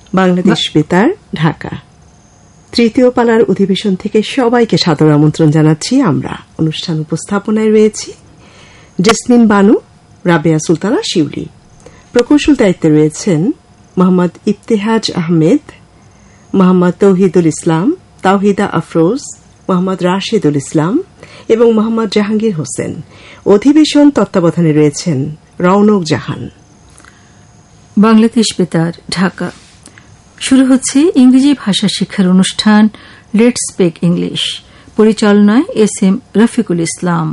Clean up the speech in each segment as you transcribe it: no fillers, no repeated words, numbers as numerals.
বাংলাদেশ বেতার, ঢাকা। তৃতীয় পালার অধিবেশন থেকে সবাইকে সাদর আমন্ত্রণ জানাচ্ছি আমরা। অনুষ্ঠান উপস্থাপনায় রয়েছি জেসমিন বানু, রাবেয়া সুলতানা শিউলি। প্রকৌশল দায়িত্বে রয়েছেন মোহাম্মদ ইফতেহাজ আহমেদ, মোহাম্মদ তৌহিদুল ইসলাম, তাওহিদা আফরোজ, মোহাম্মদ রাশেদুল ইসলাম এবং মোহাম্মদ জাহাঙ্গীর হোসেন। অধিবেশন তত্ত্বাবধানে রয়েছেন রৌনক জাহান। বাংলাদেশ বেতার, ঢাকা। শুরু হচ্ছে ইংরেজি ভাষা শিক্ষার অনুষ্ঠান লেটস স্পিক ইংলিশ। পরিচালনায় SM. Rafiqul Islam.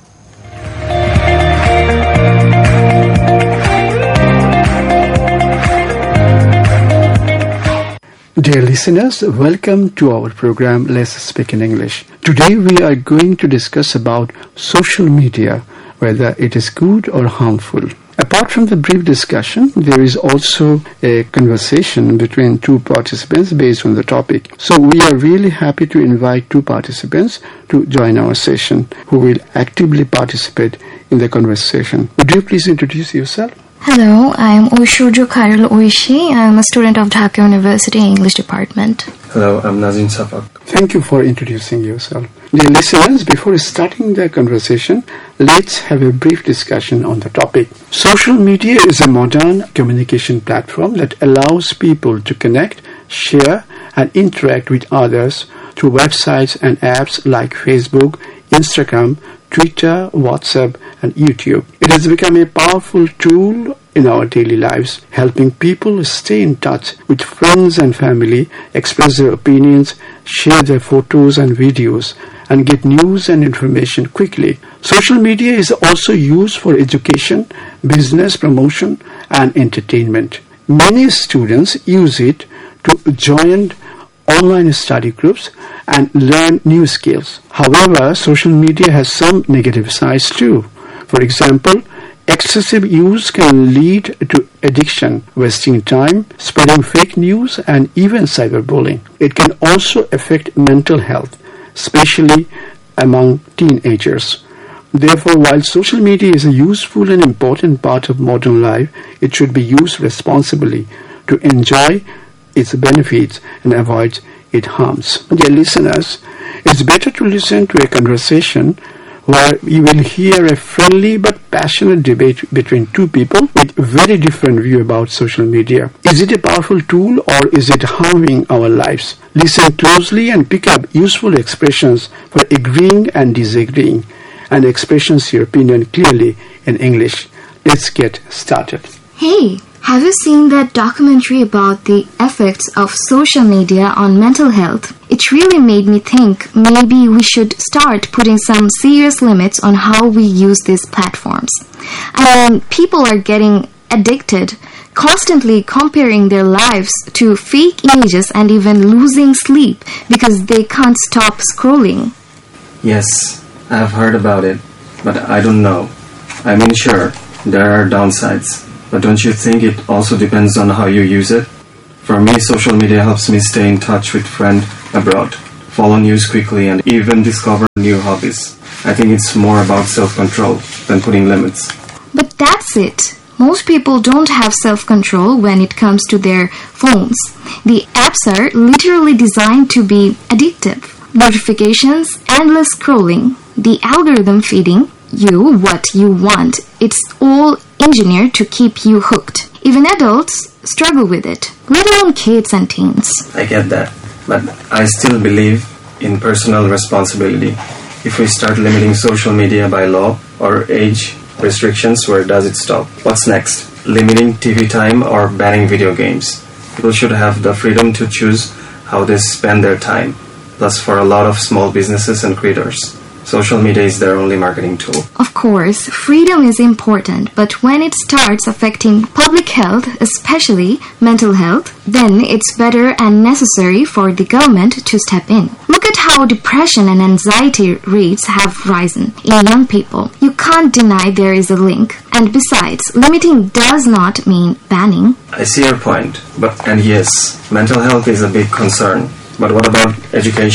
Dear listeners, welcome to our program Let's Speak in English. Today we are going to discuss about social media, whether it is good or harmful. Apart from the brief discussion, there is also a conversation between two participants based on the topic. So we are really happy to invite two participants to join our session who will actively participate in the conversation. Would you please introduce yourself? Hello, I am Oishujo Khairul Oishi. I am a student of Dhaka University English Department. Hello, I'm Nazim Safak. Thank you for introducing yourself. Dear listeners, before starting the conversation, let's have a brief discussion on the topic. Social media is a modern communication platform that allows people to connect, share, and interact with others through websites and apps like Facebook, Instagram, Twitter, WhatsApp, and YouTube. It has become a powerful tool in our daily lives, helping people stay in touch with friends and family, express their opinions, share their photos and videos, and get news and information quickly. Social media is also used for education, business promotion, and entertainment. Many students use it to join online study groups and learn new skills. However, social media has some negative sides too. For example, excessive use can lead to addiction, wasting time, spreading fake news, and even cyberbullying. It can also affect mental health, especially among teenagers. Therefore, while social media is a useful and important part of modern life, it should be used responsibly to enjoy its benefits and avoid its harms. Dear listeners, it's better to listen to a conversation where you will hear a friendly but passionate debate between two people with very different view about social media. Is it a powerful tool or is it harming our lives? Listen closely and pick up useful expressions for agreeing and disagreeing, and expressions your opinion clearly in English. Let's get started. Hey, have you seen that documentary about the effects of social media on mental health? It really made me think maybe we should start putting some serious limits on how we use these platforms. I mean, people are getting addicted, constantly comparing their lives to fake images and even losing sleep because they can't stop scrolling. Yes, I've heard about it, but I don't know. I mean, sure, there are downsides, but don't you think it also depends on how you use it? For me, social media helps me stay in touch with friends abroad, follow news quickly, and even discover new hobbies. I think it's more about self-control than putting limits. But that's it. Most people don't have self-control when it comes to their phones. The apps are literally designed to be addictive. Notifications, endless scrolling, the algorithm feeding you what you want. It's all engineered to keep you hooked. Even adults struggle with it, let alone kids and teens. I get that, but I still believe in personal responsibility. If we start limiting social media by law or age restrictions, where does it stop? What's next? Limiting TV time or banning video games? People should have the freedom to choose how they spend their time. Plus, for a lot of small businesses and creators, social media is their only marketing tool. Of course, freedom is important, but when it starts affecting public health, especially mental health, then it's better and necessary for the government to step in. Look at how depression and anxiety rates have risen in young people. You can't deny there is a link. And besides, limiting does not mean banning. I see your point, and yes, mental health is a big concern. But what about education?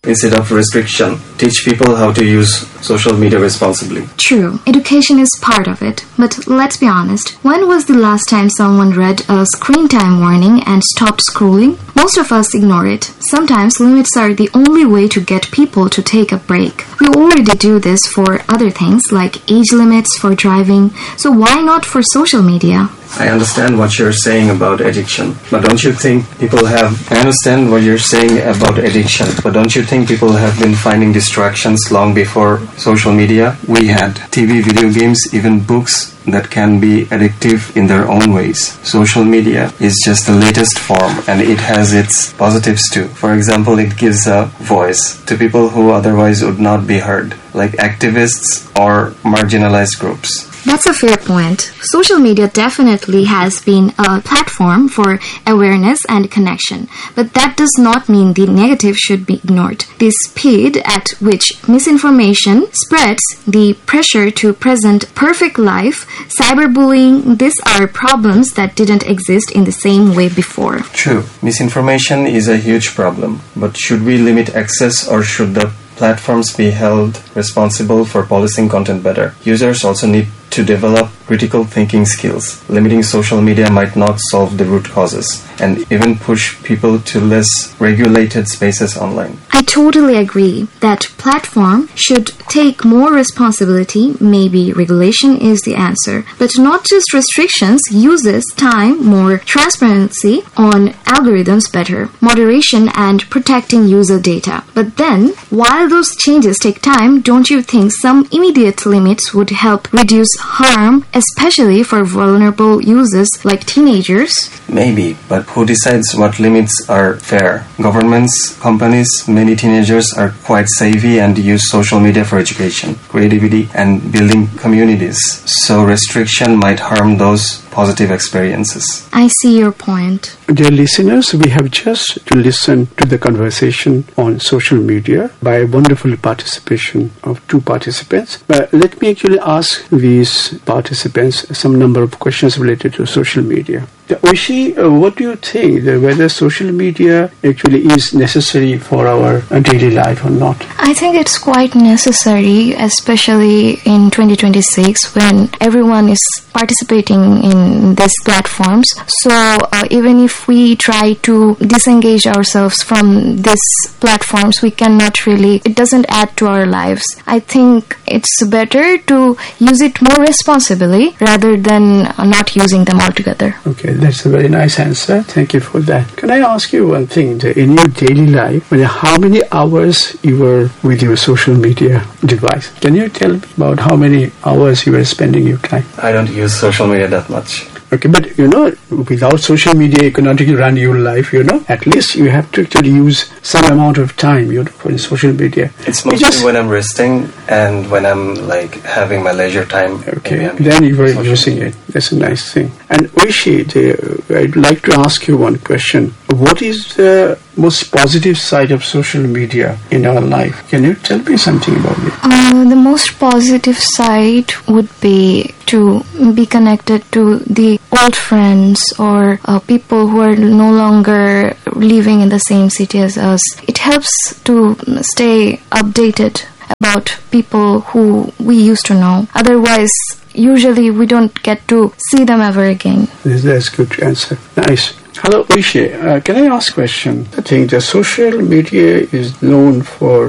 instead of restriction. Teach people how to use social media responsibly. True, education is part of it. But let's be honest, when was the last time someone read a screen time warning and stopped scrolling? Most of us ignore it. Sometimes limits are the only way to get people to take a break. We already do this for other things like age limits for driving, so why not for social media? I understand what you're saying about addiction, but don't you think people have... I understand what you're saying about addiction, but don't you think people have been finding distractions long before social media? We had TV, video games, even books that can be addictive in their own ways. Social media is just the latest form, and it has its positives too. For example, it gives a voice to people who otherwise would not be heard, like activists or marginalized groups. That's a fair point. Social media definitely has been a platform for awareness and connection, but that does not mean the negative should be ignored. The speed at which misinformation spreads, the pressure to present perfect life, cyberbullying, these are problems that didn't exist in the same way before. True. Misinformation is a huge problem, but should we limit access, or should the platforms be held responsible for policing content better? Users also need to develop critical thinking skills. Limiting social media might not solve the root causes and even push people to less regulated spaces online. I totally agree that platform should take more responsibility. Maybe regulation is the answer, but not just restrictions, uses, time, more transparency on algorithms better, moderation and protecting user data. But then, while those changes take time, don't you think some immediate limits would help reduce harm, especially for vulnerable users like teenagers? Maybe, but who decides what limits are fair? Governments, companies, many teenagers are quite savvy and use social media for education, creativity, and building communities. So restriction might harm those positive experiences. I see your point. Dear listeners, we have just to listen to the conversation on social media by a wonderful participation of two participants. But let me actually ask these participants some number of questions related to social media. Oishi, what do you think, whether social media actually is necessary for our daily life or not? I think it's quite necessary, especially in 2026 when everyone is participating in these platforms. So even if we try to disengage ourselves from these platforms, we cannot really, it doesn't add to our lives. I think it's better to use it more responsibly rather than not using them altogether. Okay, that's a very nice answer. Thank you for that. Can I ask you one thing? In your daily life, how many hours you were with your social media device? Can you tell me about how many hours you were spending your time? I don't use social media that much. Okay, but without social media, you cannot run your life, At least you have to actually use some amount of time, for social media. It's mostly when I'm resting and when I'm having my leisure time. Okay, then you were using it. That's a nice thing. And Oishi, I'd like to ask you one question. What is the most positive side of social media in our life? Can you tell me something about it? The most positive side would be to be connected to the old friends or people who are no longer living in the same city as us. It helps to stay updated about people who we used to know. Otherwise, usually we don't get to see them ever again. That's a good answer. Nice. Hello, Oishi. Can I ask a question? I think the social media is known for,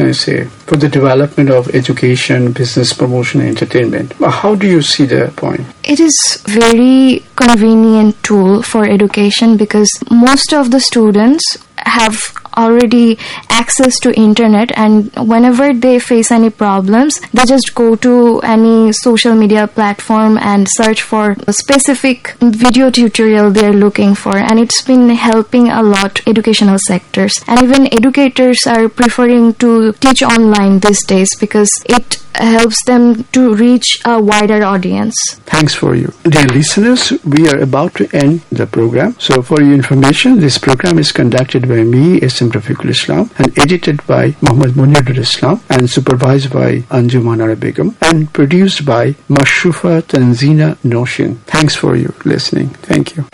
for the development of education, business promotion, and entertainment. How do you see the point? It is very convenient tool for education because most of the students have already access to internet, and whenever they face any problems, they just go to any social media platform and search for a specific video tutorial they're looking for, and it's been helping a lot educational sectors. And even educators are preferring to teach online these days because it helps them to reach a wider audience. Thanks for you. Dear listeners, we are about to end the program. So for your information, this program is conducted by me, SM Rafiqul Islam, and edited by Muhammad Munirul Islam, and supervised by Anjuman Ara Begum, and produced by Mashrufa Tanzina Noshin. Thanks for your listening. Thank you.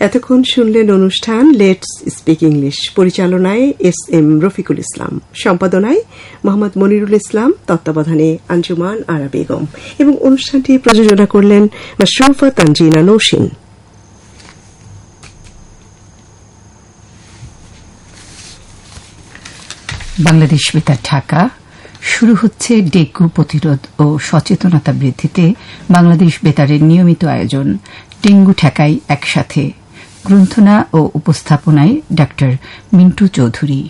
এতক্ষণ শুনলেন অনুষ্ঠান let's speak English. পরিচালনায় SM Rafiqul Islam, সম্পাদনায় Mohammad Monirul ইসলাম, তত্ত্বাবধানে আঞ্জুমান আরা বেগম এবং অনুষ্ঠানটি প্রযোজনা করলেন মাশরুফা তানজিনা নৌশিন। বাংলাদেশ বেতার ঢাকা। শুরু হচ্ছে ডেঙ্গু প্রতিরোধ ও সচেতনতা বৃদ্ধিতে বাংলাদেশ বেতারের নিয়মিত আয়োজন ডেঙ্গু ঠেকাই একসাথে। গ্রন্থনা ও উপস্থাপনায় ডাক্তার মিন্টু চৌধুরী।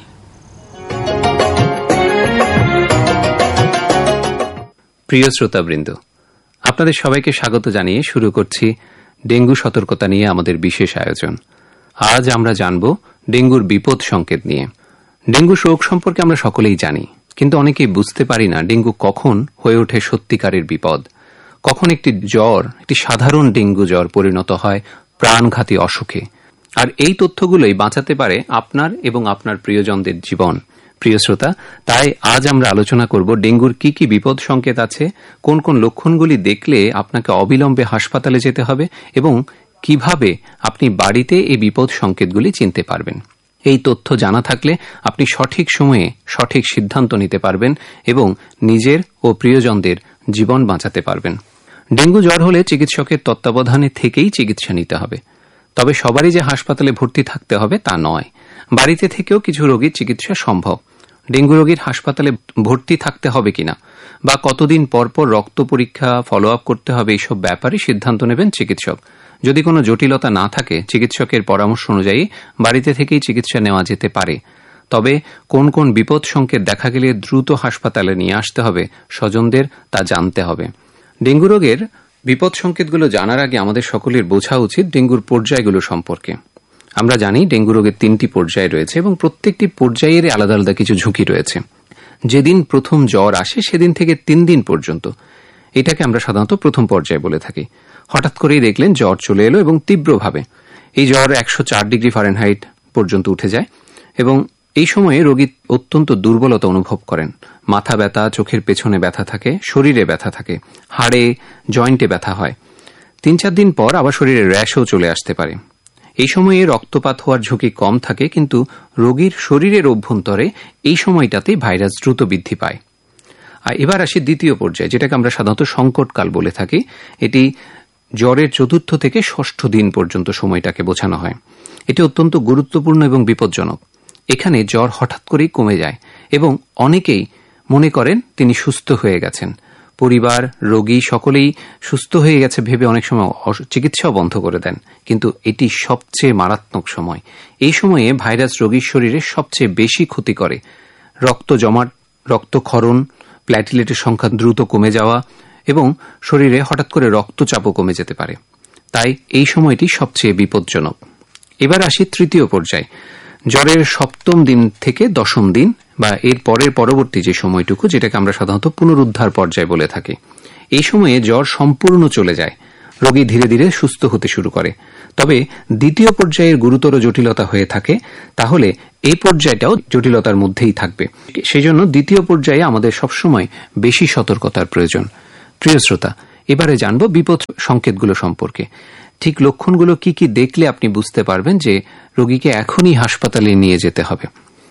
প্রিয় শ্রোতাবৃন্দ, আপনাদের সবাইকে স্বাগত জানিয়ে শুরু করছি ডেঙ্গু সতর্কতা নিয়ে আমাদের বিশেষ আয়োজন। আজ আমরা জানব ডেঙ্গুর বিপদ সংকেত নিয়ে। ডেঙ্গু রোগ সম্পর্কে আমরা সকলেই জানি, কিন্তু অনেকেই বুঝতে পারি না ডেঙ্গু কখন হয়ে ওঠে সত্যিকারের বিপদ, কখন একটি জ্বর, একটি সাধারণ ডেঙ্গু জ্বর পরিণত হয় প্রাণঘাতী অসুখে। আর এই তথ্যগুলোই বাঁচাতে পারে আপনার এবং আপনার প্রিয়জনদের জীবন। প্রিয় শ্রোতা, তাই আজ আমরা আলোচনা করব ডেঙ্গুর কি কি বিপদ সংকেত আছে, কোন কোন লক্ষণগুলি দেখলে আপনাকে অবিলম্বে হাসপাতালে যেতে হবে এবং কিভাবে আপনি বাড়িতে এই বিপদ সংকেতগুলি চিনতে পারবেন। এই তথ্য জানা থাকলে আপনি সঠিক সময়ে সঠিক সিদ্ধান্ত নিতে পারবেন এবং নিজের ও প্রিয়জনদের জীবন বাঁচাতে পারবেন। ডেঙ্গু জ্বর হলে চিকিৎসকের তত্ত্বাবধানে থেকেই চিকিৎসা নিতে হবে। তবে সবারই যে হাসপাতালে ভর্তি থাকতে হবে তা নয়, বাড়িতে থেকেও কিছু রোগীর চিকিৎসা সম্ভব। ডেঙ্গু রোগীর হাসপাতালে ভর্তি থাকতে হবে কিনা বা কতদিন পর পর রক্ত পরীক্ষা ফলো আপ করতে হবে, এইসব ব্যাপারে সিদ্ধান্ত নেবেন চিকিৎসক। যদি কোনো জটিলতা না থাকে, চিকিৎসকের পরামর্শ অনুযায়ী বাড়িতে থেকেই চিকিৎসা নেওয়া যেতে পারে। তবে কোন কোন বিপদ সংকেত দেখা গেলে দ্রুত হাসপাতালে নিয়ে আসতে হবে স্বজনদের, তা জানতে হবে। ডেঙ্গু রোগের বিপদ সংকেতগুলো জানার আগে আমাদের সকলের বোঝা উচিত ডেঙ্গুর পর্যায়গুলো সম্পর্কে। আমরা জানি ডেঙ্গু রোগের 3টি পর্যায় রয়েছে এবং প্রত্যেকটি পর্যায়ের আলাদা আলাদা কিছু ঝুঁকি রয়েছে। যেদিন প্রথম জ্বর আসে সেদিন থেকে 3 দিন পর্যন্ত, এটাকে আমরা সাধারণত প্রথম পর্যায় বলে থাকি। হঠাৎ করেই দেখলেন জ্বর চলে এলো এবং তীব্রভাবে এই জ্বর 104 ডিগ্রি ফারেনহাইট পর্যন্ত উঠে যায় এবং এই সময়ে রোগী অত্যন্ত দুর্বলতা অনুভব করেন। মাথা ব্যথা, চোখের পেছনে ব্যথা থাকে, শরীরে ব্যথা থাকে, হাড়ে জয়েন্টে ব্যথা হয়। 3-4 দিন পর আবার শরীরে র্যাশও চলে আসতে পারে। এই সময়ে রক্তপাত হওয়ার ঝুঁকি কম থাকে, কিন্তু রোগীর শরীরের অভ্যন্তরে এই সময়টাতে ভাইরাস দ্রুত বৃদ্ধি পায়। আর এবার আসি দ্বিতীয় পর্যায়ে, যেটাকে আমরা সাধারণত সংকটকাল বলে থাকি। এটি জ্বরের 4র্থ থেকে 6ষ্ঠ দিন পর্যন্ত সময়টাকে বোঝানো হয়। এটি অত্যন্ত গুরুত্বপূর্ণ এবং বিপজ্জনক। এখানে জ্বর হঠাৎ করেই কমে যায় এবং অনেকেই মনে করেন তিনি সুস্থ হয়ে গেছেন। পরিবার, রোগী সকলেই সুস্থ হয়ে গেছে ভেবে অনেক সময় চিকিৎসাও বন্ধ করে দেন, কিন্তু এটি সবচেয়ে মারাত্মক সময়। এই সময়ে ভাইরাস রোগীর শরীরে সবচেয়ে বেশি ক্ষতি করে। রক্ত জমাট, রক্তক্ষরণ, প্ল্যাটিলেটের সংখ্যা দ্রুত কমে যাওয়া এবং শরীরে হঠাৎ করে রক্তচাপও কমে যেতে পারে। তাই এই সময়টি সবচেয়ে বিপজ্জনক। এবার আসি তৃতীয় পর্যায়ে, জ্বরের 7ম দিন থেকে 10ম দিন বা এর পরের পরবর্তী যে সময়টুকু, যেটাকে আমরা সাধারণত পুনরুদ্ধার পর্যায় বলে থাকি। এই সময়ে জ্বর সম্পূর্ণ চলে যায়, রোগী ধীরে ধীরে সুস্থ হতে শুরু করে। তবে দ্বিতীয় পর্যায়ের গুরুতর জটিলতা হয়ে থাকে, তাহলে এই পর্যায়টাও জটিলতার মধ্যেই থাকবে। সেজন্য দ্বিতীয় পর্যায়ে আমাদের সবসময় বেশি সতর্কতার প্রয়োজন। প্রিয় শ্রোতা, এবারে জানব বিপদ সংকেতগুলো সম্পর্কে। ঠিক লক্ষণগুলো কি কি দেখলে আপনি বুঝতে পারবেন যে রোগীকে এখনই হাসপাতালে নিয়ে যেতে হবে।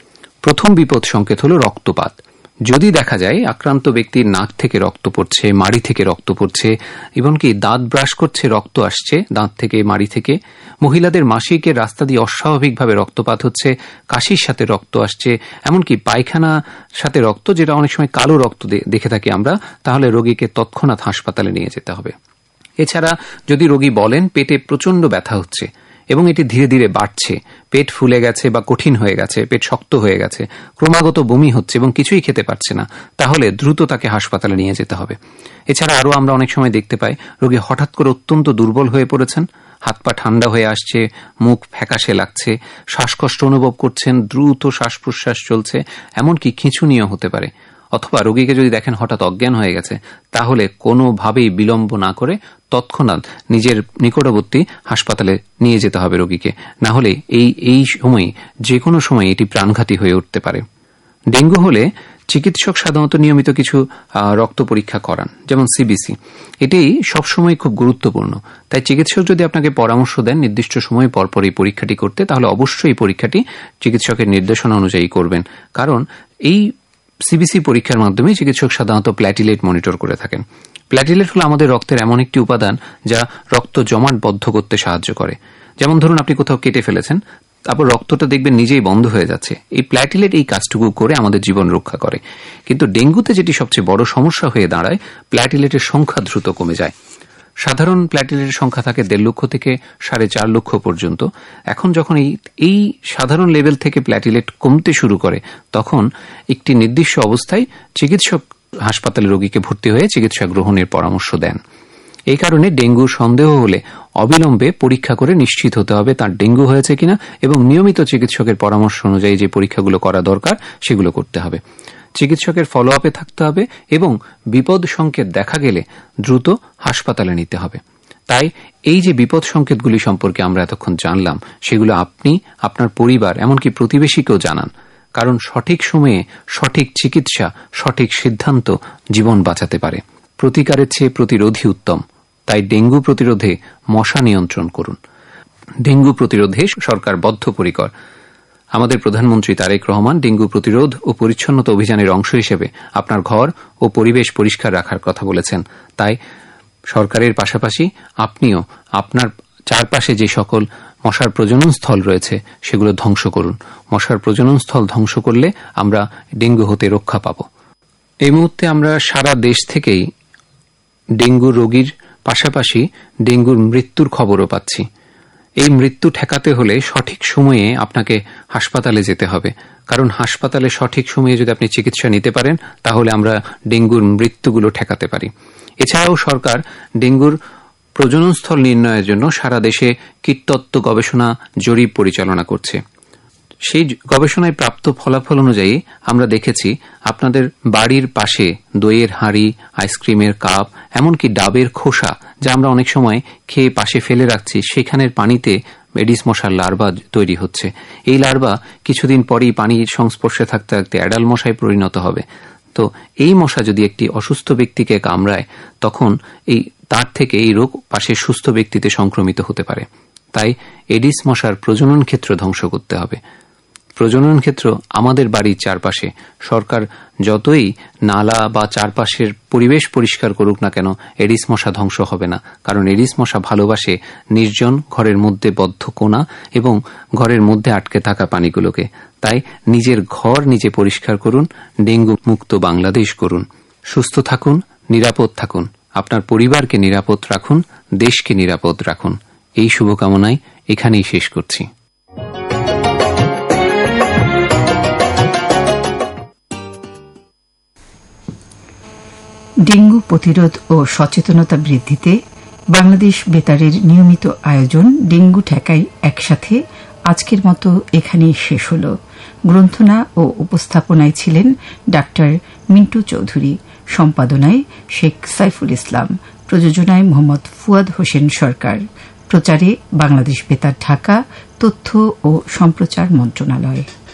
প্রথম বিপদ সংকেত হল রক্তপাত। যদি দেখা যায় আক্রান্ত ব্যক্তির নাক থেকে রক্ত পড়ছে, মাড়ি থেকে রক্ত পড়ছে, এমনকি দাঁত ব্রাশ করছে, রক্ত আসছে দাঁত থেকে, মাড়ি থেকে, মহিলাদের মাসিকের রাস্তা দিয়ে অস্বাভাবিকভাবে রক্তপাত হচ্ছে, কাশির সাথে রক্ত আসছে, এমনকি পায়খানার সাথে রক্ত, যেটা অনেক সময় কালো রক্ত দেখে থাকি আমরা, তাহলে রোগীকে তৎক্ষণাৎ হাসপাতালে নিয়ে যেতে হবে। এছাড়া যদি রোগী বলেন পেটে প্রচন্ড ব্যথা হচ্ছে এবং এটি ধীরে ধীরে বাড়ছে, পেট ফুলে গেছে বা কঠিন হয়ে গেছে, পেট শক্ত হয়ে গেছে, ক্রমাগত বমি হচ্ছে এবং কিছুই খেতে পারছে না, তাহলে দ্রুত তাকে হাসপাতালে নিয়ে যেতে হবে। এছাড়া আরও আমরা অনেক সময় দেখতে পাই রোগী হঠাৎ করে অত্যন্ত দুর্বল হয়ে পড়েছেন, হাত পা ঠান্ডা হয়ে আসছে, মুখ ফ্যাকাশে লাগছে, শ্বাসকষ্ট অনুভব করছেন, দ্রুত শ্বাস প্রশ্বাস চলছে, এমনকি খিঁচুনিও হতে পারে। অথবা রোগীকে যদি দেখেন হঠাৎ অজ্ঞান হয়ে গেছে, তাহলে কোনোভাবেই বিলম্ব না করে তৎক্ষণাৎ নিজের নিকটবর্তী হাসপাতালে নিয়ে যেতে হবে রোগীকে। না হলে এই সময় যে কোনো সময় এটি প্রাণঘাতী হয়ে উঠতে পারে। ডেঙ্গু হলে চিকিৎসক সাধারণত নিয়মিত কিছু রক্ত পরীক্ষা করান, যেমন সিবিসি। এটি সবসময় খুব গুরুত্বপূর্ণ। তাই চিকিৎসক যদি আপনাকে পরামর্শ দেন নির্দিষ্ট সময় পরপর এই পরীক্ষাটি করতে, তাহলে অবশ্যই এই পরীক্ষাটি চিকিৎসকের নির্দেশনা অনুযায়ী করবেন। কারণ এই সিবিসি পরীক্ষার মাধ্যমে চিকিৎসক সাধারণত প্ল্যাটিলেট মনিটর করে থাকেন। প্ল্যাটিলেট হল আমাদের রক্তের এমন একটি উপাদান যা রক্ত জমাট বদ্ধ করতে সাহায্য করে। যেমন ধরুন আপনি কোথাও কেটে ফেলেছেন, তারপর রক্তটা দেখবেন নিজেই বন্ধ হয়ে যাচ্ছে। এই প্ল্যাটিলেট এই কাজটুকু করে আমাদের জীবন রক্ষা করে। কিন্তু ডেঙ্গুতে যেটি সবচেয়ে বড় সমস্যা হয়ে দাঁড়ায়, প্ল্যাটিলেটের সংখ্যা দ্রুত কমে যায়। সাধারণ প্ল্যাটিলেটের সংখ্যা থাকে 1.5 লক্ষ থেকে 4.5 লক্ষ পর্যন্ত। এখন যখন এই সাধারণ লেভেল থেকে প্ল্যাটিলেট কমতে শুরু করে, তখন একটি নির্দিষ্ট অবস্থায় চিকিৎসক হাসপাতালে রোগীকে ভর্তি হয়ে চিকিৎসা গ্রহণের পরামর্শ দেন। এই কারণে ডেঙ্গুর সন্দেহ হলে অবিলম্বে পরীক্ষা করে নিশ্চিত হতে হবে তার ডেঙ্গু হয়েছে কিনা, এবং নিয়মিত চিকিৎসকের পরামর্শ অনুযায়ী যে পরীক্ষাগুলো করা দরকার সেগুলো করতে হবে। চিকিৎসকের ফলো আপে থাকতে হবে এবং বিপদ সংকেত দেখা গেলে দ্রুত হাসপাতালে নিতে হবে। তাই এই যে বিপদ সংকেতগুলি সম্পর্কে আমরা এতক্ষণ জানলাম, সেগুলো আপনি, আপনার পরিবার, এমনকি প্রতিবেশীকেও জানান। কারণ সঠিক সময়ে সঠিক চিকিৎসা, সঠিক সিদ্ধান্ত জীবন বাঁচাতে পারে। প্রতিকারের চেয়ে প্রতিরোধই উত্তম। তাই ডেঙ্গু প্রতিরোধে মশা নিয়ন্ত্রণ করুন। ডেঙ্গু প্রতিরোধে সরকার বদ্ধপরিকর। আমাদের প্রধানমন্ত্রী তারেক রহমান ডেঙ্গু প্রতিরোধ ও পরিচ্ছন্নতা অভিযানের অংশ হিসেবে আপনার ঘর ও পরিবেশ পরিষ্কার রাখার কথা বলেছেন। তাই সরকারের পাশাপাশি আপনিও আপনার চারপাশে যে সকল মশার প্রজনন স্থল রয়েছে সেগুলো ধ্বংস করুন। মশার প্রজনন স্থল ধ্বংস করলে আমরা ডেঙ্গু হতে রক্ষা পাব। এই মুহূর্তে আমরা সারা দেশ থেকেই ডেঙ্গু রোগীর পাশাপাশি ডেঙ্গুর মৃত্যুর খবরও পাচ্ছি। এই মৃত্যু ঠেকাতে হলে সঠিক সময়ে আপনাকে হাসপাতালে যেতে হবে। কারণ হাসপাতালে সঠিক সময়ে যদি আপনি চিকিৎসা নিতে পারেন, তাহলে আমরা ডেঙ্গুর মৃত্যুগুলো ঠেকাতে পারি। এছাড়াও সরকার ডেঙ্গুর প্রজননস্থল নির্ণয়ের জন্য সারা দেশে কীটতত্ত্ব গবেষণা জরিপ পরিচালনা করছে। সেই গবেষণায় প্রাপ্ত ফলাফল অনুযায়ী আমরা দেখেছি আপনাদের বাড়ির পাশে দইয়ের হাঁড়ি, আইসক্রিমের কাপ, এমনকি ডাবের খোসা, যা আমরা অনেক সময় খেয়ে পাশে ফেলে রাখছি, সেখানের পানিতে এডিস মশার লার্ভা তৈরি হচ্ছে। এই লার্ভা কিছুদিন পরেই পানির সংস্পর্শে থাকতে থাকতে অ্যাডাল মশায় পরিণত হবে। তো এই মশা যদি একটি অসুস্থ ব্যক্তিকে কামড়ায়, তখন তার থেকে এই রোগ পাশের সুস্থ ব্যক্তিতে সংক্রমিত হতে পারে। তাই এডিস মশার প্রজনন ক্ষেত্র ধ্বংস করতে হবে। প্রজনন ক্ষেত্র আমাদের বাড়ির চারপাশে সরকার যতই নালা বা চারপাশের পরিবেশ পরিষ্কার করুক না কেন, এডিস মশা ধ্বংস হবে না। কারণ এডিস মশা ভালোবাসে নির্জন ঘরের মধ্যে বদ্ধ কোণা এবং ঘরের মধ্যে আটকে থাকা পানিগুলোকে। তাই নিজের ঘর নিজে পরিষ্কার করুন, ডেঙ্গু মুক্ত বাংলাদেশ করুন। সুস্থ থাকুন, নিরাপদ থাকুন, আপনার পরিবারকে নিরাপদ রাখুন, দেশকে নিরাপদ রাখুন। এই শুভকামনায় এখানেই শেষ করছি। ডেঙ্গু প্রতিরোধ ও সচেতনতা বৃদ্ধিতে বাংলাদেশ বেতারের নিয়মিত আয়োজন ডেঙ্গু ঠেকাই একসাথে আজকের মতো এখানেই শেষ হল। গ্রন্থনা ও উপস্থাপনায় ছিলেন ডাক্তার মিন্টু চৌধুরী, সম্পাদনায় শেখ সাইফুল ইসলাম, প্রযোজনায় মোহাম্মদ ফুয়াদ হোসেন সরকার, প্রচারে বাংলাদেশ বেতার ঢাকা, তথ্য ও সম্প্রচার মন্ত্রণালয়।